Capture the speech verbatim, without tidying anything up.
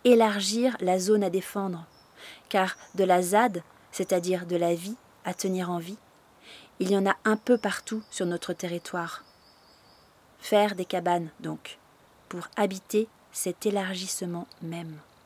élargir la zone à défendre, car de la Z A D, c'est-à-dire de la vie à tenir en vie, il y en a un peu partout sur notre territoire. Faire des cabanes, donc, pour habiter cet élargissement même.